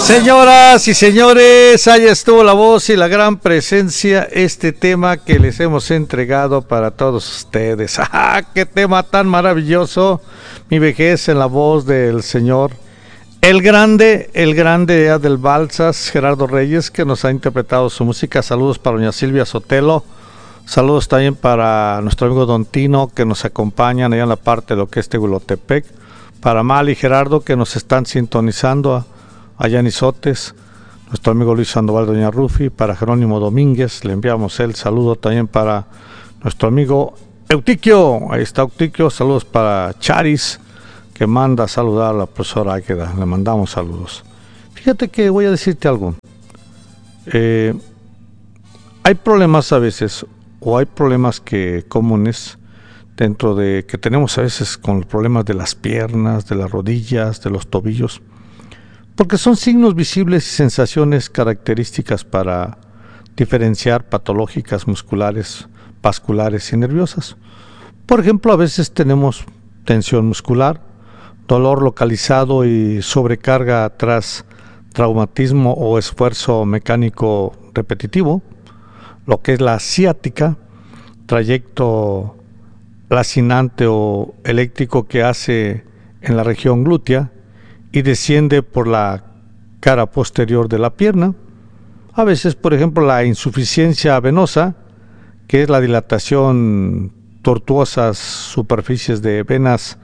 Señoras y señores, ahí estuvo la voz y la gran presencia, este tema que les hemos entregado para todos ustedes. ¡Ah, qué tema tan maravilloso! Mi vejez en la voz del señor, el grande del Balsas, Gerardo Reyes, que nos ha interpretado su música. Saludos para doña Silvia Sotelo, saludos también para nuestro amigo Don Tino, que nos acompañan allá en la parte de lo que es Tegulotepec, para Mal y Gerardo, que nos están sintonizando allá en Izotes, nuestro amigo Luis Sandoval, doña Rufi, para Jerónimo Domínguez, le enviamos el saludo también para nuestro amigo Eutiquio, ahí está Eutiquio, saludos para Charis, que manda a saludar a la profesora Águeda, le mandamos saludos. Fíjate que voy a decirte algo, hay problemas a veces, o hay problemas comunes, dentro de que tenemos a veces con los problemas de las piernas, de las rodillas, de los tobillos, porque son signos visibles y sensaciones características para diferenciar patológicas musculares, vasculares y nerviosas. Por ejemplo, a veces tenemos tensión muscular, dolor localizado y sobrecarga tras traumatismo o esfuerzo mecánico repetitivo, lo que es la ciática, trayecto lacinante o eléctrico que hace en la región glútea y desciende por la cara posterior de la pierna. A veces, por ejemplo, la insuficiencia venosa, que es la dilatación tortuosas superficies de venas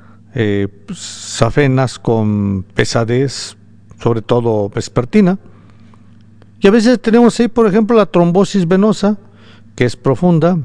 safenas con pesadez, sobre todo vespertina. Y a veces tenemos ahí, por ejemplo, la trombosis venosa, que es profunda,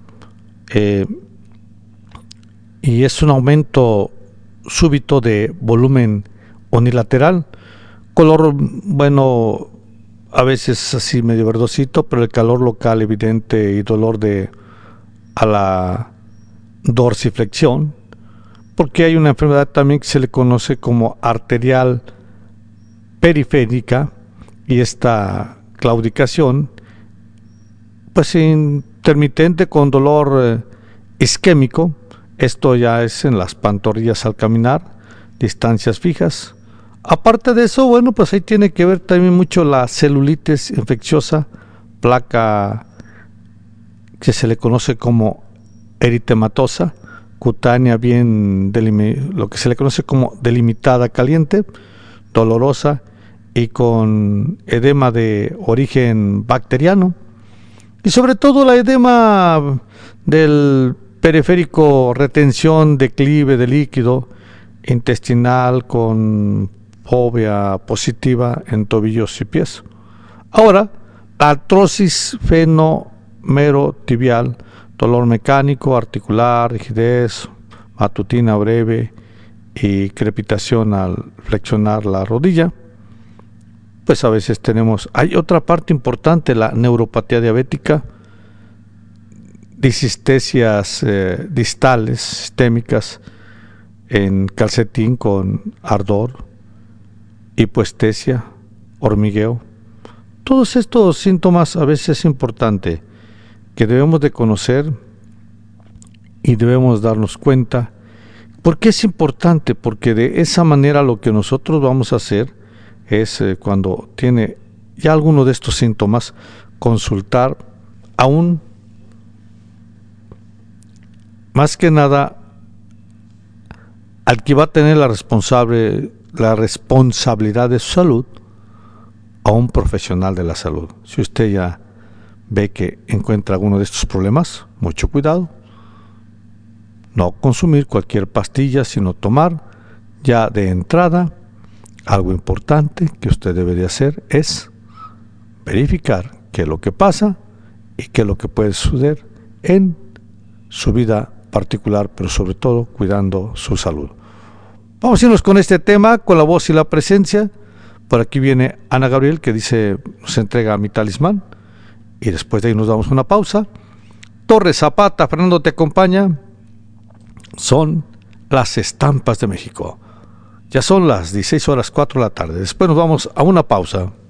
y es un aumento súbito de volumen unilateral, color, bueno, a veces así medio verdosito, pero el calor local evidente y dolor a la dorsiflexión, porque hay una enfermedad también que se le conoce como arterial periférica, y esta claudicación, pues intermitente con dolor isquémico. Esto ya es en las pantorrillas al caminar, distancias fijas. Aparte de eso, bueno, pues ahí tiene que ver también mucho la celulitis infecciosa, placa que se le conoce como eritematosa, cutánea bien lo que se le conoce como delimitada caliente, dolorosa y con edema de origen bacteriano. Y sobre todo la edema del periférico, retención, declive de líquido intestinal con fobia positiva en tobillos y pies. Ahora, la artrosis fenomerotibial, dolor mecánico, articular, rigidez matutina breve y crepitación al flexionar la rodilla. Pues a veces hay otra parte importante, la neuropatía diabética, disistesias distales sistémicas en calcetín con ardor, hipoestesia, hormigueo. Todos estos síntomas a veces es importante que debemos de conocer y debemos darnos cuenta. ¿Por qué es importante? Porque de esa manera lo que nosotros vamos a hacer es cuando tiene ya alguno de estos síntomas, consultar aún más que nada al que va a tener la responsabilidad de su salud, a un profesional de la salud. Si usted ya ve que encuentra alguno de estos problemas, mucho cuidado, no consumir cualquier pastilla, sino tomar ya de entrada. Algo importante que usted debería hacer es verificar qué es lo que pasa y qué es lo que puede suceder en su vida particular, pero sobre todo cuidando su salud. Vamos a irnos con este tema, con la voz y la presencia. Por aquí viene Ana Gabriel, que nos entrega Mi Talismán, y después de ahí nos damos una pausa. Torres Zapata, Fernando te acompaña. Son las estampas de México. Ya son las 16:04 de la tarde. Después nos vamos a una pausa.